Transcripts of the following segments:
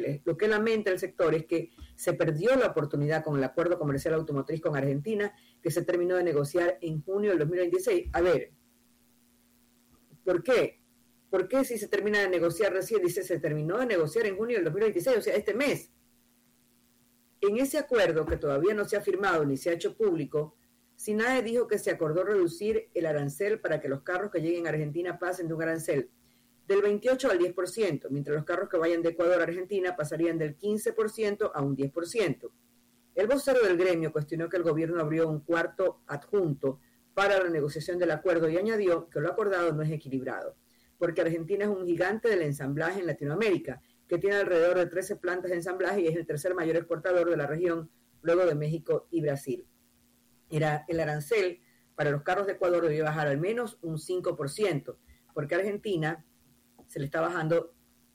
Lo que lamenta el sector es que se perdió la oportunidad con el acuerdo comercial automotriz con Argentina, que se terminó de negociar en junio del 2026. A ver, ¿por qué? ¿Por qué si se termina de negociar recién? Dice, se terminó de negociar en junio del 2026, o sea, este mes. En ese acuerdo, que todavía no se ha firmado ni se ha hecho público, SINAE dijo que se acordó reducir el arancel para que los carros que lleguen a Argentina pasen de un arancel del 28 al 10%, mientras los carros que vayan de Ecuador a Argentina pasarían del 15% a un 10%. El vocero del gremio cuestionó que el gobierno abrió un cuarto adjunto para la negociación del acuerdo y añadió que lo acordado no es equilibrado, porque Argentina es un gigante del ensamblaje en Latinoamérica, que tiene alrededor de 13 plantas de ensamblaje y es el tercer mayor exportador de la región, luego de México y Brasil. El arancel para los carros de Ecuador debe bajar al menos un 5%, porque a Argentina se le está bajando,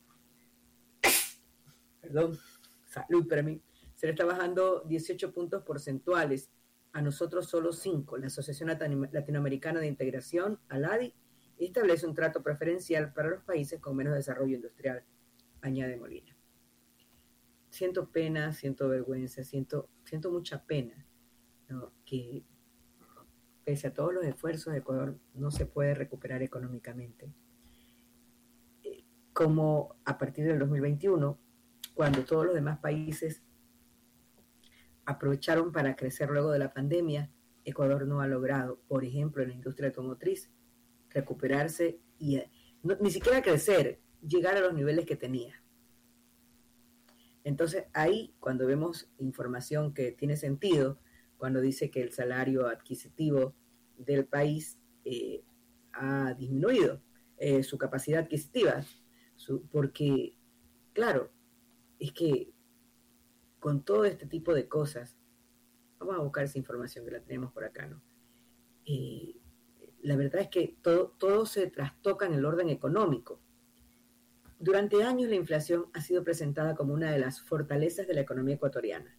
se le está bajando 18 puntos porcentuales, a nosotros solo 5. La Asociación Latinoamericana de Integración, ALADI, establece un trato preferencial para los países con menos desarrollo industrial, añade Molina. Siento pena, siento vergüenza, siento mucha pena, ¿no? Que pese a todos los esfuerzos, Ecuador no se puede recuperar económicamente. Como a partir del 2021, cuando todos los demás países aprovecharon para crecer luego de la pandemia, Ecuador no ha logrado, por ejemplo, en la industria automotriz, recuperarse y ni siquiera crecer, llegar a los niveles que tenía. Entonces ahí, cuando vemos información que tiene sentido, cuando dice que el salario adquisitivo del país ha disminuido, su capacidad adquisitiva, porque, claro, es que con todo este tipo de cosas, vamos a buscar esa información que la tenemos por acá, ¿no? La verdad es que todo se trastoca en el orden económico. Durante años la inflación ha sido presentada como una de las fortalezas de la economía ecuatoriana.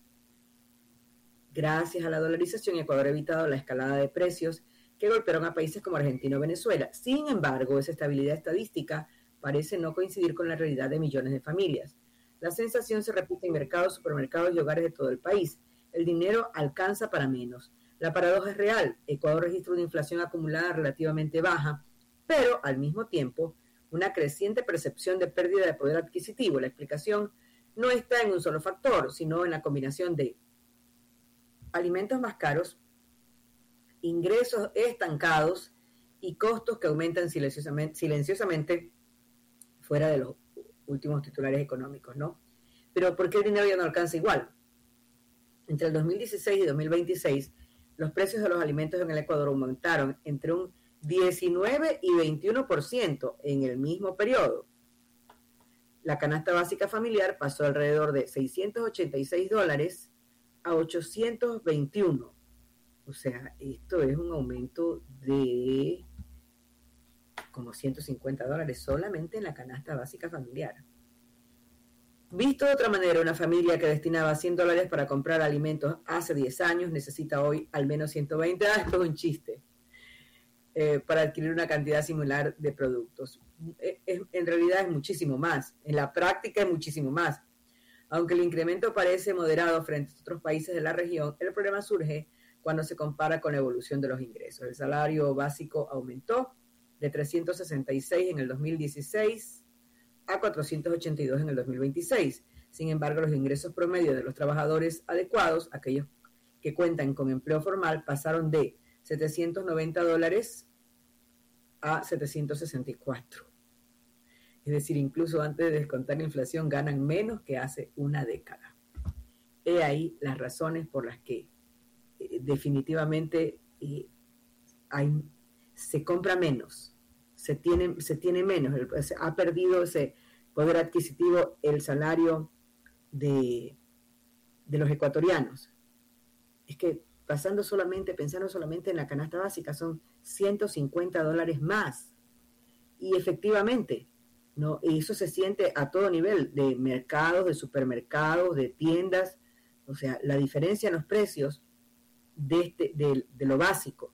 Gracias a la dolarización, Ecuador ha evitado la escalada de precios que golpearon a países como Argentina o Venezuela. Sin embargo, esa estabilidad estadística parece no coincidir con la realidad de millones de familias. La sensación se repite en mercados, supermercados y hogares de todo el país. El dinero alcanza para menos. La paradoja es real. Ecuador registra una inflación acumulada relativamente baja, pero al mismo tiempo una creciente percepción de pérdida de poder adquisitivo. La explicación no está en un solo factor, sino en la combinación de alimentos más caros, ingresos estancados y costos que aumentan silenciosamente fuera de los últimos titulares económicos, ¿no? Pero ¿por qué el dinero ya no alcanza igual? Entre el 2016 y 2026, los precios de los alimentos en el Ecuador aumentaron entre un 19 y 21% en el mismo periodo. La canasta básica familiar pasó alrededor de $686 a 821. O sea, esto es un aumento de como $150 solamente en la canasta básica familiar. Visto de otra manera, una familia que destinaba $100 para comprar alimentos hace 10 años necesita hoy al menos 120. Esto es un chiste. Para adquirir una cantidad similar de productos. En realidad es muchísimo más. En la práctica es muchísimo más. Aunque el incremento parece moderado frente a otros países de la región, el problema surge cuando se compara con la evolución de los ingresos. El salario básico aumentó de 366 en el 2016 a 482 en el 2026. Sin embargo, los ingresos promedio de los trabajadores adecuados, aquellos que cuentan con empleo formal, pasaron de $790 a 764. Es decir, incluso antes de descontar la inflación, ganan menos que hace una década. He ahí las razones por las que definitivamente se compra menos, se tiene menos, ha perdido ese poder adquisitivo el salario de los ecuatorianos. Es que pensando solamente en la canasta básica, son $150 más. Y efectivamente, ¿no? Y eso se siente a todo nivel, de mercados, de supermercados, de tiendas. O sea, la diferencia en los precios de lo básico.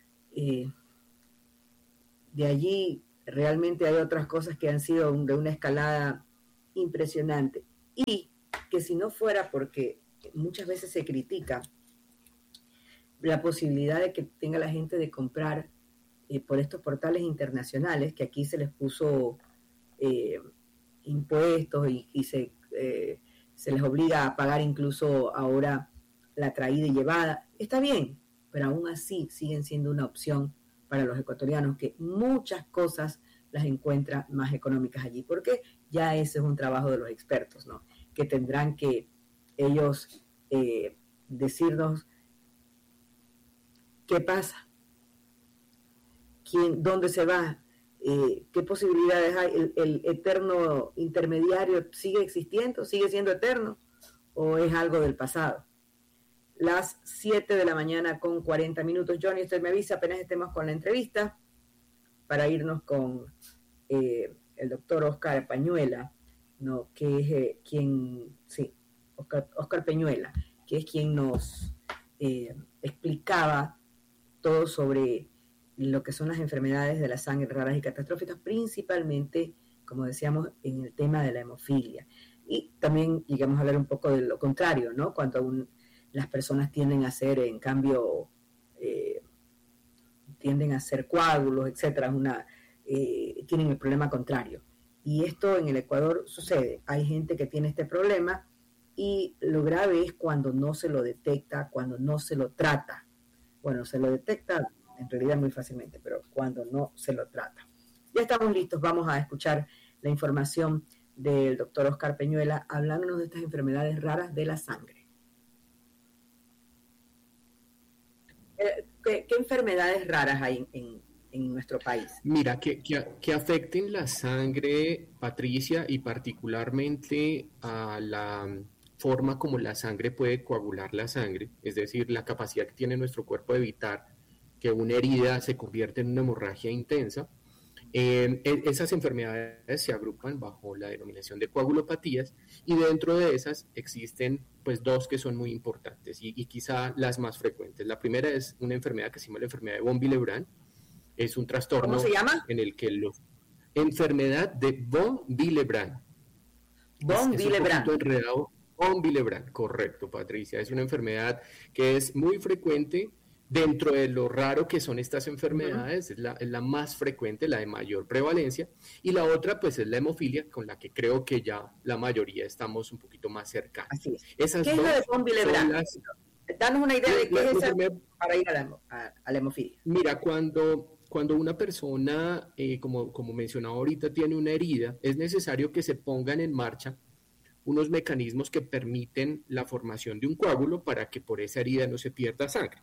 De allí realmente hay otras cosas que han sido de una escalada impresionante. y que si no fuera porque muchas veces se critica la posibilidad de que tenga la gente de comprar por estos portales internacionales, que aquí se les puso impuestos y se les obliga a pagar incluso ahora la traída y llevada, está bien, pero aún así siguen siendo una opción para los ecuatorianos, que muchas cosas las encuentran más económicas allí, porque ya ese es un trabajo de los expertos, ¿no? Que tendrán que ellos decirnos qué pasa, dónde se va, qué posibilidades hay, el eterno intermediario sigue existiendo, sigue siendo eterno, o es algo del pasado. Las 7 de la mañana con 40 minutos. Johnny, usted me avisa apenas estemos con la entrevista para irnos con el doctor Oscar Pañuela, ¿no? Que es Oscar Peñuela, que es quien nos explicaba todo sobre lo que son las enfermedades de la sangre raras y catastróficas, principalmente, como decíamos, en el tema de la hemofilia. Y también llegamos a hablar un poco de lo contrario, ¿no? Cuando las personas tienden a hacer, en cambio, tienden a hacer coágulos, etcétera, tienen el problema contrario. Y esto en el Ecuador sucede. Hay gente que tiene este problema y lo grave es cuando no se lo detecta, cuando no se lo trata. Bueno, se lo detecta en realidad muy fácilmente, pero cuando no se lo trata. Ya estamos listos, vamos a escuchar la información del doctor Oscar Peñuela hablándonos de estas enfermedades raras de la sangre. ¿Qué enfermedades raras hay en nuestro país? Mira, que afecten la sangre, Patricia, y particularmente a la forma como la sangre puede coagular la sangre, es decir, la capacidad que tiene nuestro cuerpo de evitar que una herida se convierta en una hemorragia intensa. Esas enfermedades se agrupan bajo la denominación de coagulopatías y dentro de esas existen pues dos que son muy importantes y quizá las más frecuentes. La primera es una enfermedad que se llama la enfermedad de von Willebrand. Es un trastorno. ¿Cómo se llama? En el que enfermedad de von Willebrand. Von Willebrand. Un poquito enredado. Von Willebrand, correcto, Patricia. Es una enfermedad que es muy frecuente. Dentro de lo raro que son estas enfermedades, es la más frecuente, la de mayor prevalencia, y la otra pues es la hemofilia, con la que creo que ya la mayoría estamos un poquito más cercanos. Así es. ¿Qué es lo de von Willebrand? Danos una idea de qué es esa para ir a la hemofilia. Mira, cuando una persona, como mencionaba ahorita, tiene una herida, es necesario que se pongan en marcha unos mecanismos que permiten la formación de un coágulo para que por esa herida no se pierda sangre.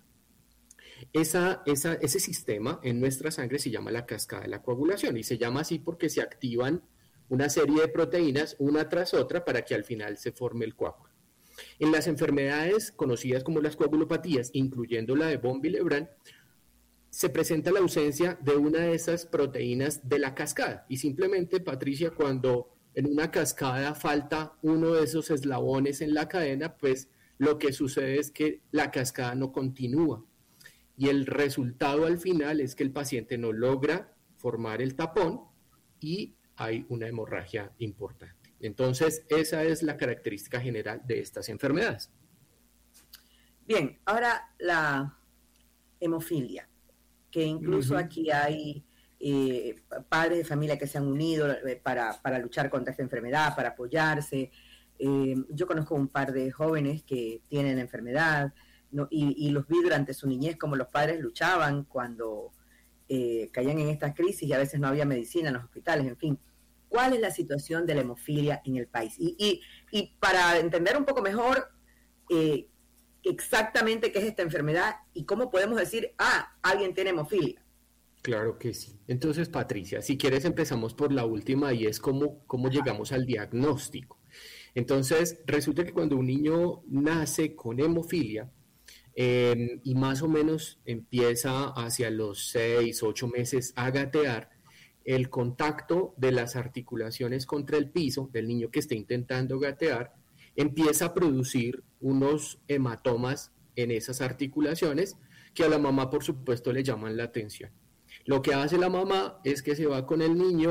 Ese sistema en nuestra sangre se llama la cascada de la coagulación y se llama así porque se activan una serie de proteínas una tras otra para que al final se forme el coágulo. En las enfermedades conocidas como las coagulopatías, incluyendo la de von Willebrand, se presenta la ausencia de una de esas proteínas de la cascada y simplemente, Patricia, cuando en una cascada falta uno de esos eslabones en la cadena, pues lo que sucede es que la cascada no continúa. Y el resultado al final es que el paciente no logra formar el tapón y hay una hemorragia importante. Entonces, esa es la característica general de estas enfermedades. Bien, ahora la hemofilia, que incluso aquí hay padres de familia que se han unido para luchar contra esta enfermedad, para apoyarse. Yo conozco un par de jóvenes que tienen la enfermedad, ¿no? Y los vi durante su niñez como los padres luchaban cuando caían en estas crisis y a veces no había medicina en los hospitales, en fin. ¿Cuál es la situación de la hemofilia en el país? Y para entender un poco mejor exactamente qué es esta enfermedad y cómo podemos decir, alguien tiene hemofilia. Claro que sí. Entonces, Patricia, si quieres empezamos por la última y es cómo llegamos al diagnóstico. Entonces, resulta que cuando un niño nace con hemofilia, y más o menos empieza hacia los 6, 8 meses a gatear, el contacto de las articulaciones contra el piso del niño que está intentando gatear empieza a producir unos hematomas en esas articulaciones que a la mamá, por supuesto, le llaman la atención. Lo que hace la mamá es que se va con el niño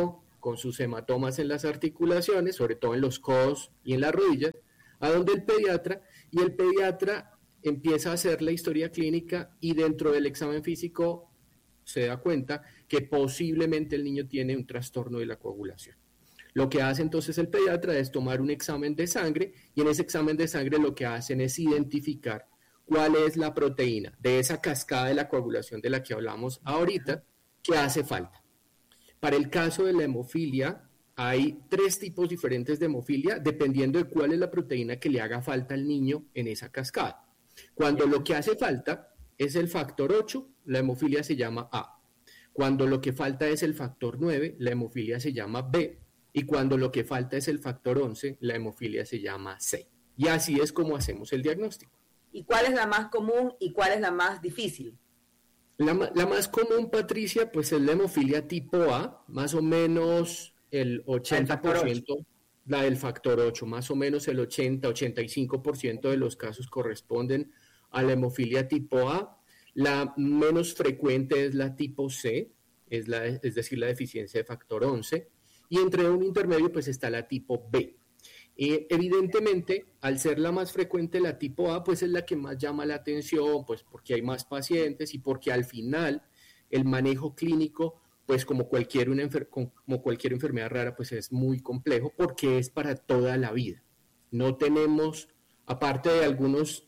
con sus hematomas en las articulaciones, sobre todo en los codos y en las rodillas, a donde el pediatra empieza a hacer la historia clínica y dentro del examen físico se da cuenta que posiblemente el niño tiene un trastorno de la coagulación. Lo que hace entonces el pediatra es tomar un examen de sangre y en ese examen de sangre lo que hacen es identificar cuál es la proteína de esa cascada de la coagulación de la que hablamos ahorita que hace falta. Para el caso de la hemofilia, hay 3 tipos diferentes de hemofilia dependiendo de cuál es la proteína que le haga falta al niño en esa cascada. Cuando lo que hace falta es el factor 8, la hemofilia se llama A. Cuando lo que falta es el factor 9, la hemofilia se llama B. Y cuando lo que falta es el factor 11, la hemofilia se llama C. Y así es como hacemos el diagnóstico. ¿Y cuál es la más común y cuál es la más difícil? La más común, Patricia, pues es la hemofilia tipo A, más o menos el 80%, la del factor 8, más o menos el 80-85% de los casos corresponden a la hemofilia tipo A. La menos frecuente es la tipo C, es decir, la deficiencia de factor 11, y entre un intermedio pues está la tipo B. Evidentemente, al ser la más frecuente la tipo A, pues es la que más llama la atención, pues porque hay más pacientes y porque al final el manejo clínico, pues como cualquier enfermedad rara, pues es muy complejo porque es para toda la vida. No tenemos, aparte de algunos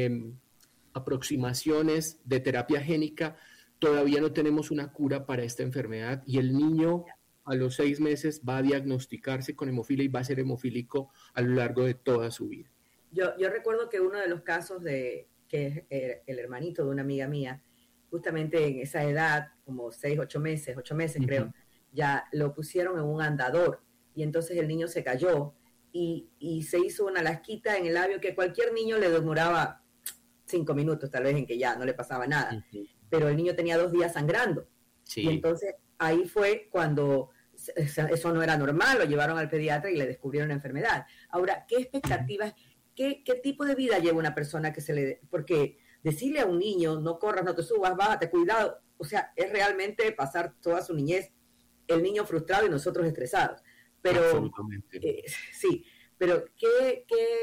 aproximaciones de terapia génica, todavía no tenemos una cura para esta enfermedad y el niño a los 6 meses va a diagnosticarse con hemofilia y va a ser hemofílico a lo largo de toda su vida. Yo recuerdo que uno de los casos que es el hermanito de una amiga mía, justamente en esa edad, como 8 meses creo, ya lo pusieron en un andador y entonces el niño se cayó y se hizo una lasquita en el labio que cualquier niño le demoraba 5 minutos tal vez en que ya no le pasaba nada, pero el niño tenía 2 días sangrando. Sí. Y entonces ahí fue cuando eso no era normal, lo llevaron al pediatra y le descubrieron la enfermedad. Ahora, ¿qué expectativas, qué tipo de vida lleva una persona que se le... Porque decirle a un niño, no corras, no te subas, bájate, cuidado, o sea, es realmente pasar toda su niñez, el niño frustrado y nosotros estresados. Pero, sí, pero ¿qué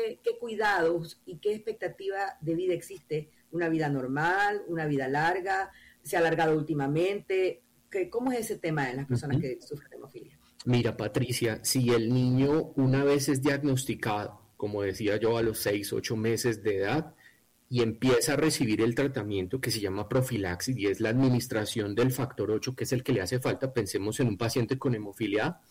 cuidados y qué expectativa de vida existe? ¿Una vida normal, una vida larga? ¿Se ha alargado últimamente? ¿Cómo es ese tema en las personas que sufren de hemofilia? Mira, Patricia, si el niño una vez es diagnosticado, como decía yo, a los 6, 8 meses de edad, y empieza a recibir el tratamiento que se llama profilaxis, y es la administración del factor 8, que es el que le hace falta, pensemos en un paciente con hemofilia A,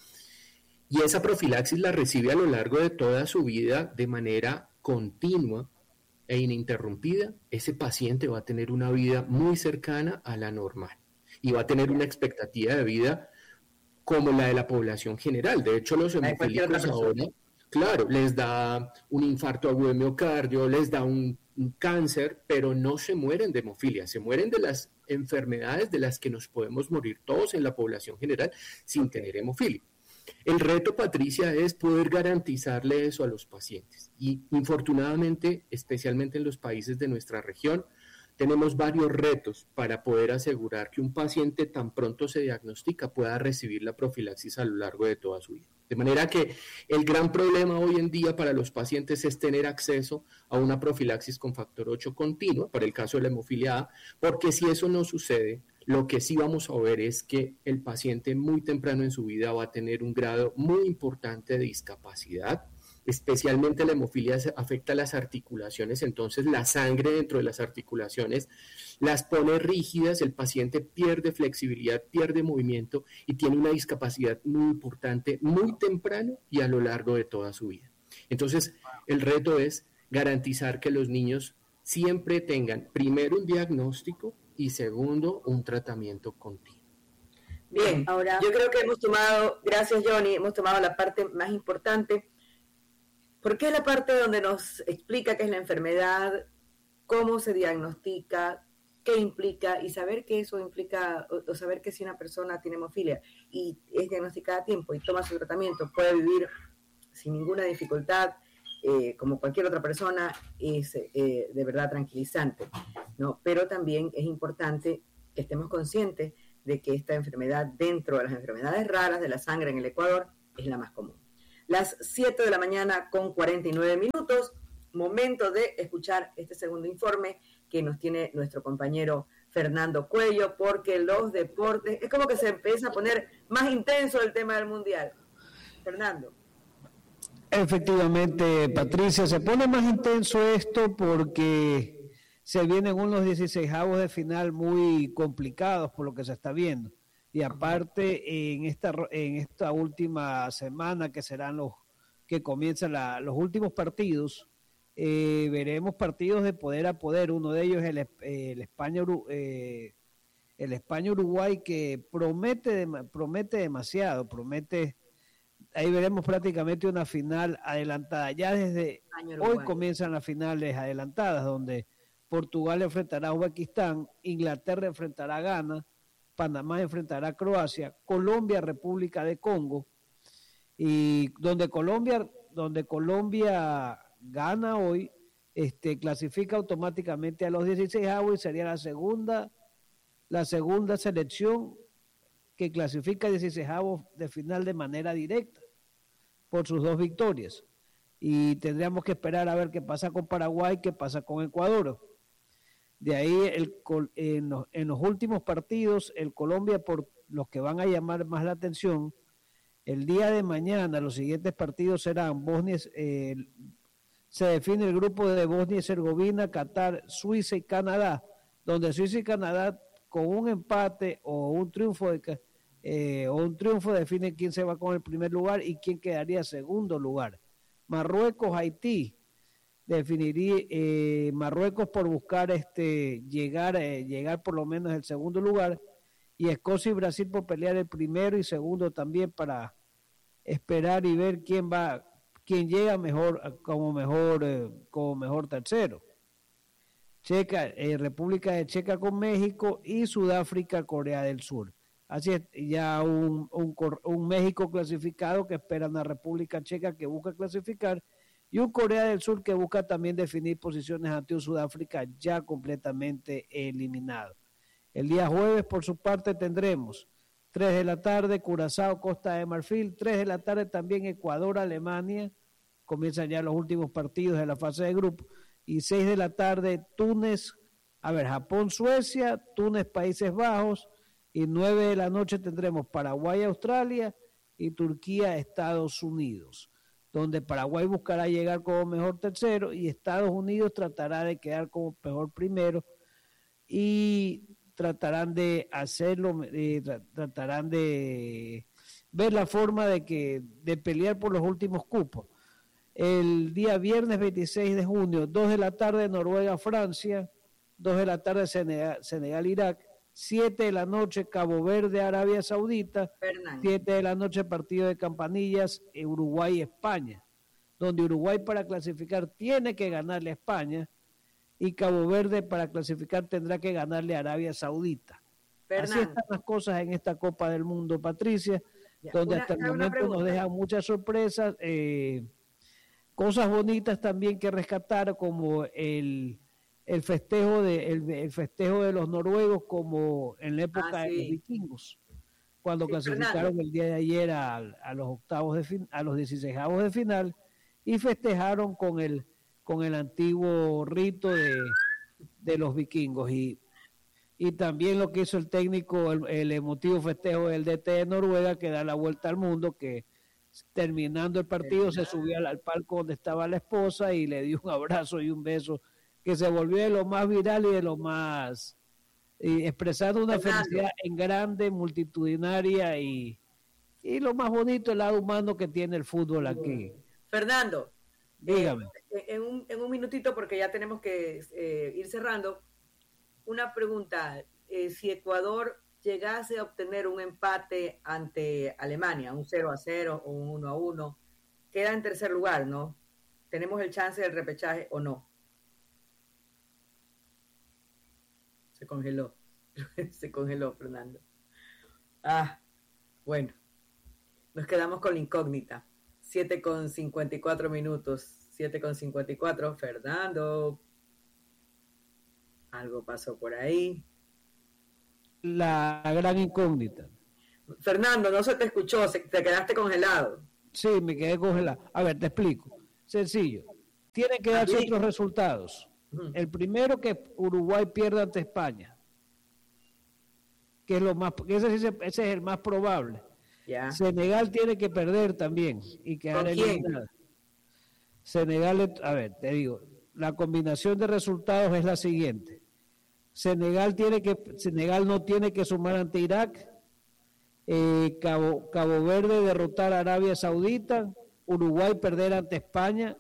y esa profilaxis la recibe a lo largo de toda su vida de manera continua e ininterrumpida, ese paciente va a tener una vida muy cercana a la normal. Y va a tener una expectativa de vida como la de la población general. De hecho, los hemofílicos ahora, claro, les da un infarto agudo de miocardio, les da un cáncer, pero no se mueren de hemofilia, se mueren de las enfermedades de las que nos podemos morir todos en la población general sin tener hemofilia. El reto, Patricia, es poder garantizarle eso a los pacientes. Y infortunadamente, especialmente en los países de nuestra región, tenemos varios retos para poder asegurar que un paciente tan pronto se diagnostica pueda recibir la profilaxis a lo largo de toda su vida. De manera que el gran problema hoy en día para los pacientes es tener acceso a una profilaxis con factor 8 continua, para el caso de la hemofilia A, porque si eso no sucede, lo que sí vamos a ver es que el paciente muy temprano en su vida va a tener un grado muy importante de discapacidad. Especialmente la hemofilia afecta a las articulaciones, entonces la sangre dentro de las articulaciones las pone rígidas, el paciente pierde flexibilidad, pierde movimiento y tiene una discapacidad muy importante muy temprano y a lo largo de toda su vida. Entonces, el reto es garantizar que los niños siempre tengan, primero, un diagnóstico y segundo, un tratamiento continuo. Bien, ahora yo creo que hemos tomado, gracias Johnny, hemos tomado la parte más importante, porque es la parte donde nos explica qué es la enfermedad, cómo se diagnostica, qué implica, y saber que eso implica, o saber que si una persona tiene hemofilia y es diagnosticada a tiempo y toma su tratamiento, puede vivir sin ninguna dificultad, como cualquier otra persona, es de verdad tranquilizante, ¿no? Pero también es importante que estemos conscientes de que esta enfermedad, dentro de las enfermedades raras de la sangre en el Ecuador, es la más común. Las 7 de la mañana con 49 minutos, momento de escuchar este segundo informe que nos tiene nuestro compañero Fernando Cuello, porque los deportes, es como que se empieza a poner más intenso el tema del Mundial. Fernando. Efectivamente, Patricia, se pone más intenso esto porque se vienen unos 16avos de final muy complicados por lo que se está viendo. Y aparte, en esta última semana que serán los que comienzan los últimos partidos, veremos partidos de poder a poder. Uno de ellos es el España-Uruguay, que promete demasiado, ahí veremos prácticamente una final adelantada. Ya desde hoy comienzan las finales adelantadas, donde Portugal enfrentará a Uzbekistán, Inglaterra enfrentará a Ghana, Panamá enfrentará a Croacia, Colombia, República de Congo, y donde Colombia gana hoy, clasifica automáticamente a los 16avos y sería la segunda selección que clasifica a 16avos de final de manera directa por sus 2 victorias. Y tendríamos que esperar a ver qué pasa con Paraguay, qué pasa con Ecuador. De ahí, en los últimos partidos, el Colombia, por los que van a llamar más la atención, el día de mañana los siguientes partidos serán se define el grupo de Bosnia y Herzegovina, Qatar, Suiza y Canadá, donde Suiza y Canadá con un empate o un triunfo define quién se va con el primer lugar y quién quedaría segundo lugar. Marruecos, Haití, definiría Marruecos por buscar llegar por lo menos al segundo lugar, y Escocia y Brasil por pelear el primero y segundo también, para esperar y ver quién llega como mejor tercero. República de Checa con México y Sudáfrica, Corea del Sur. Así es, ya un México clasificado que espera una República Checa que busca clasificar, y un Corea del Sur que busca también definir posiciones ante un Sudáfrica ya completamente eliminado. El día jueves, por su parte, tendremos 3 de la tarde, Curazao, Costa de Marfil, 3 de la tarde también Ecuador, Alemania, comienzan ya los últimos partidos de la fase de grupo, y 6 de la tarde, Japón, Suecia, Túnez, Países Bajos, y 9 de la noche tendremos Paraguay, Australia, y Turquía, Estados Unidos, donde Paraguay buscará llegar como mejor tercero y Estados Unidos tratará de quedar como mejor primero, y tratarán de ver la forma de pelear por los últimos cupos. El día viernes 26 de junio, 2 de la tarde Noruega, Francia, 2 de la tarde Senegal, Irak, 7 de la noche Cabo Verde, Arabia Saudita, 7 de la noche partido de campanillas Uruguay, España, donde Uruguay para clasificar tiene que ganarle a España, y Cabo Verde para clasificar tendrá que ganarle a Arabia Saudita. Así están las cosas en esta Copa del Mundo, Patricia, donde hasta el momento nos dejan muchas sorpresas, cosas bonitas también que rescatar, como el festejo de los noruegos, como en la época de los vikingos, cuando clasificaron el día de ayer a los 16avos de final, y festejaron con el antiguo rito de los vikingos, y también lo que hizo el técnico, el emotivo festejo del DT de Noruega, que da la vuelta al mundo, que terminando el partido se subió al palco donde estaba la esposa y le dio un abrazo y un beso, que se volvió de lo más viral y de lo más, expresando una felicidad en grande, multitudinaria, y lo más bonito, el lado humano que tiene el fútbol aquí. Fernando, dígame. En un minutito, porque ya tenemos que ir cerrando, una pregunta. Si Ecuador llegase a obtener un empate ante Alemania, un 0-0 o un 1-1, queda en tercer lugar, ¿no? ¿Tenemos el chance del repechaje o no? Se congeló. Se congeló, Fernando. Bueno. Nos quedamos con la incógnita. 7:54 minutos. 7:54. Fernando. Algo pasó por ahí. la gran incógnita. Fernando, no se te escuchó, te quedaste congelado. Sí, me quedé congelado. A ver, te explico. Sencillo. Tienen que darse otros resultados. El primero, que Uruguay pierda ante España, que es lo más, ese es el más probable. Ya. Senegal tiene que perder también y quedar eliminada. Senegal, a ver, te digo, la combinación de resultados es la siguiente. Senegal no tiene que sumar ante Irak. Cabo Verde derrotar a Arabia Saudita, Uruguay perder ante España,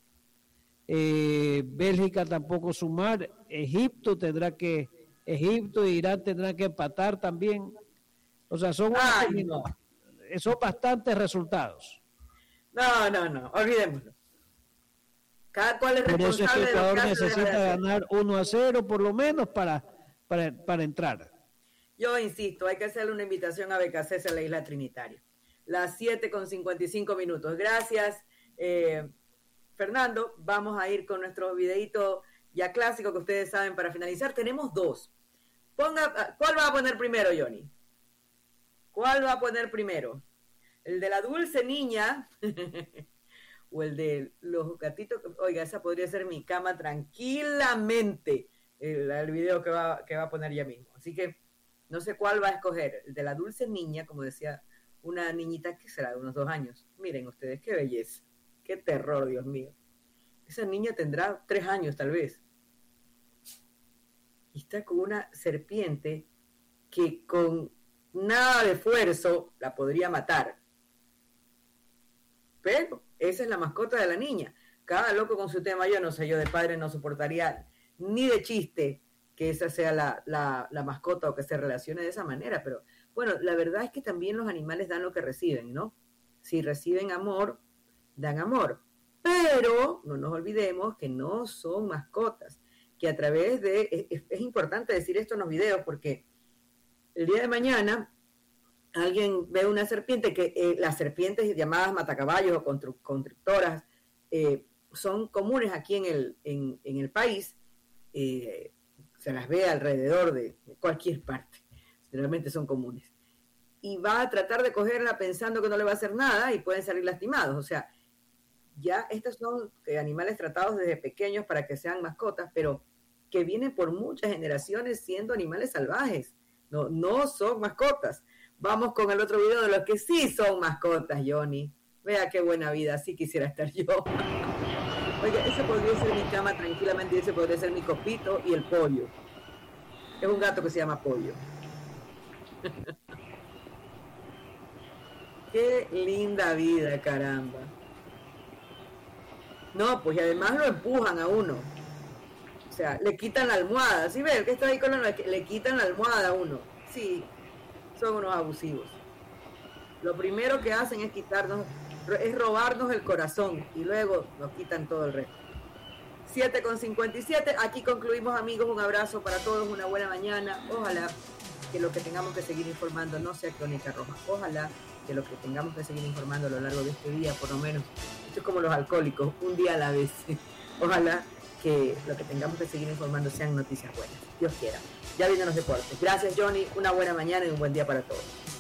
Bélgica tampoco sumar, Egipto e Irán tendrán que empatar también. O sea, son bastantes resultados. No, olvidémoslo. Cada cual es responsable. Por eso es que Ecuador necesita ganar 1-0 por lo menos para entrar. Yo insisto, hay que hacerle una invitación a BKC en la Isla Trinitaria. Las 7:55. Gracias, Fernando. Vamos a ir con nuestro videíto ya clásico que ustedes saben para finalizar. Tenemos dos. ¿Cuál va a poner primero, Johnny? ¿Cuál va a poner primero? ¿El de la dulce niña o el de los gatitos? Oiga, esa podría ser mi cama tranquilamente, el video que va a poner ya mismo. Así que no sé cuál va a escoger, el de la dulce niña, como decía una niñita que será de unos 2 años. Miren ustedes, qué belleza, qué terror, Dios mío. Esa niña tendrá 3 años tal vez. Y está con una serpiente que con nada de esfuerzo la podría matar. Pero esa es la mascota de la niña. Cada loco con su tema. Yo no sé, yo de padre no soportaría ni de chiste que esa sea la mascota o que se relacione de esa manera, pero bueno, la verdad es que también los animales dan lo que reciben, ¿no? Si reciben amor, dan amor, pero no nos olvidemos que no son mascotas, que a través de, es importante decir esto en los videos, porque el día de mañana alguien ve una serpiente, que las serpientes llamadas matacaballos o constrictoras son comunes aquí en el país, se las ve alrededor de cualquier parte, generalmente son comunes, y va a tratar de cogerla pensando que no le va a hacer nada y pueden salir lastimados. O sea, ya estos son animales tratados desde pequeños para que sean mascotas, pero que vienen por muchas generaciones siendo animales salvajes, no son mascotas. Vamos con el otro video de los que sí son mascotas, Johnny. Vea qué buena vida, así quisiera estar yo. Oiga, ese podría ser mi cama tranquilamente, y ese podría ser mi copito y el pollo. Es un gato que se llama Pollo. Qué linda vida, caramba. No, pues y además lo empujan a uno. O sea, le quitan la almohada. ¿Sí ves? Que está ahí con le quitan la almohada a uno. Sí, son unos abusivos. Lo primero que hacen es robarnos el corazón y luego nos quitan todo el resto. 7:57, aquí concluimos, amigos. Un abrazo para todos, una buena mañana. Ojalá que lo que tengamos que seguir informando no sea crónica roja. Ojalá que lo que tengamos que seguir informando a lo largo de este día, por lo menos, esto es como los alcohólicos, un día a la vez. Ojalá que lo que tengamos que seguir informando sean noticias buenas. Dios quiera. Ya vienen los deportes. Gracias, Johnny. Una buena mañana y un buen día para todos.